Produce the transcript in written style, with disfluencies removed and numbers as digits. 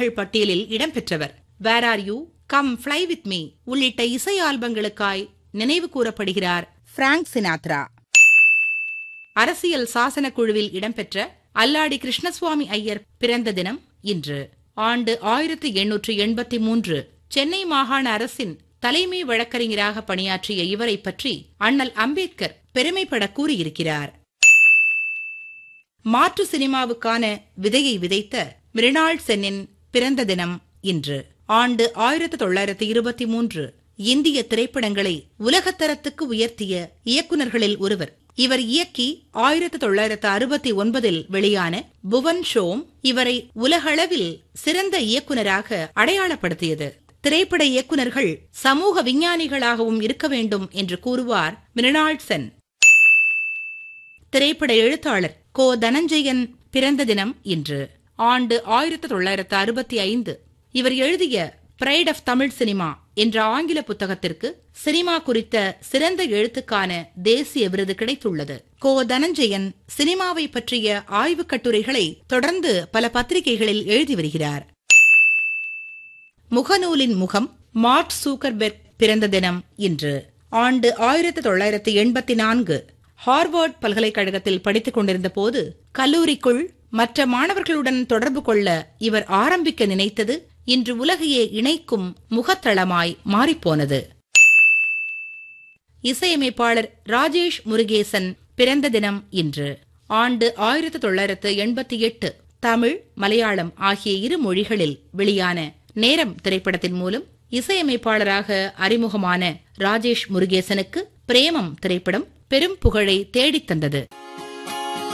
மகள் பட்டியலில் இடம்பெற்றவர். Where are you, come fly with me உள்ளிட்ட இசை ஆல்பங்களுக்காய் நினைவு கூறப்படுகிறார் பிராங்க் சினாத்ரா. அரசியல் சாசன குழுவில் இடம்பெற்ற அல்லாடி கிருஷ்ணசுவாமி ஐயர் பிறந்த தினம் இன்று. ஆண்டு 1883. சென்னை மாகாண அரசின் தலைமை வழக்கறிஞராக பணியாற்றிய இவரை பற்றி அண்ணல் அம்பேத்கர் பெருமைப்பட கூறியிருக்கிறார். மாற்று சினிமாவுக்கான விதையை விதைத்த மிருணாள் சென்னின் பிறந்த தினம் இன்று. ஆண்டு 1923. இந்திய திரைப்படங்களை உலகத்தரத்துக்கு உயர்த்திய இயக்குநர்களில் ஒருவர். இவர் இயக்கி 1969 வெளியான புவன் ஷோம் இவரை உலகளவில் சிறந்த இயக்குநராக அடையாளப்படுத்தியது. திரைப்பட இயக்குநர்கள் சமூக விஞ்ஞானிகளாகவும் இருக்க வேண்டும் என்று கூறுவார் மிருணாள் சென். திரைப்பட எழுத்தாளர் கோ. தனஞ்சயன் பிறந்த தினம் இன்று. ஆண்டு 1965. இவர் எழுதிய பிரைட் ஆஃப் தமிழ் சினிமா என்ற ஆங்கில புத்தகத்திற்கு சினிமா குறித்த சிறந்த எழுத்துக்கான தேசிய விருது கிடைத்துள்ளது. கோ. தனஞ்சயன் சினிமாவை பற்றிய ஆய்வுக் கட்டுரைகளை தொடர்ந்து பல பத்திரிகைகளில் எழுதி வருகிறார். முகநூலின் முகம் மார்க் சூக்கர்பெர்க் பிறந்த தினம் இன்று. ஆண்டு 1984. ஹார்வர்ட் பல்கலைக்கழகத்தில் படித்துக் கொண்டிருந்த போது கல்லூரிக்குள் மற்ற மாணவர்களுடன் தொடர்பு கொள்ள இவர் ஆரம்பிக்க நினைத்தது இன்று உலகையே இணைக்கும் முகத்தளமாய் மாறிப்போனது. இசையமைப்பாளர் ராஜேஷ் முருகேசன் பிறந்த தினம் இன்று. ஆண்டு 1988. தமிழ், மலையாளம் ஆகிய 2 மொழிகளில் வெளியான நேரம் திரைப்படத்தின் மூலம் இசையமைப்பாளராக அறிமுகமான ராஜேஷ் முருகேசனுக்கு பிரேமம் திரைப்படம் பெரும் புகழை தேடித்தந்தது.